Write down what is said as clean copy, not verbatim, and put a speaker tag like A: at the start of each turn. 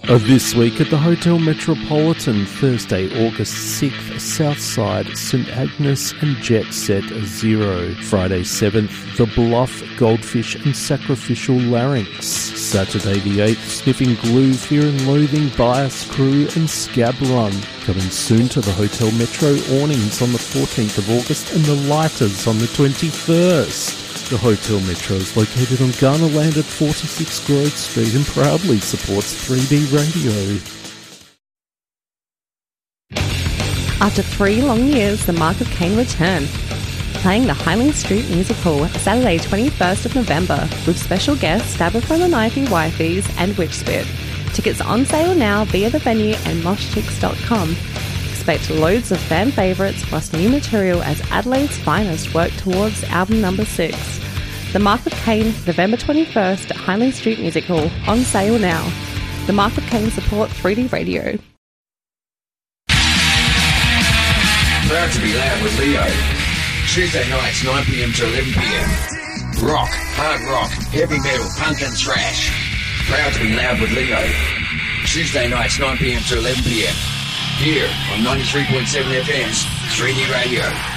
A: This week at the Hotel Metropolitan, Thursday, August 6th, Southside, St Agnes and Jet Set Zero. Friday 7th, The Bluff, Goldfish and Sacrificial Larynx. Saturday the 8th, Sniffing Glue, Fear and Loathing, Bias Crew and Scab Run. Coming soon to the Hotel Metro Awnings on the 14th of August and The Lighters on the 21st. The Hotel Metro is located on Garnerland at 46 Grove Street and proudly supports 3D Radio.
B: After 3 long years, the Mark of Cain return, playing the Highland Street Musical Saturday 21st of November with special guests Stabber the Knifey Wifeys and Witchspit. Tickets on sale now via the venue and moshchicks.com. Expect loads of fan favourites plus new material as Adelaide's finest work towards album number 6. The Mark of Cain, November 21st at Highland Street Musical, on sale now. The Mark of Cain support 3D Radio.
C: Proud to be loud with Leo. Tuesday nights 9pm to 11pm. Rock, hard rock, heavy metal, punk and thrash. Proud to be loud with Leo. Tuesday nights 9pm to 11pm. Here on 93.7 FM's 3D Radio.